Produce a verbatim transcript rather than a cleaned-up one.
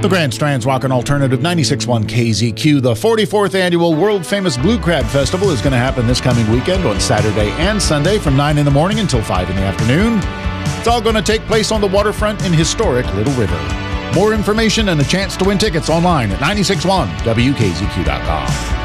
The Grand Strand's Rockin' Alternative ninety-six point one K Z Q. The forty-fourth annual world-famous Blue Crab Festival is going to happen this coming weekend on Saturday and Sunday from nine in the morning until five in the afternoon. It's all going to take place on the waterfront in historic Little River. More information and a chance to win tickets online at nine six one W K Z Q dot com.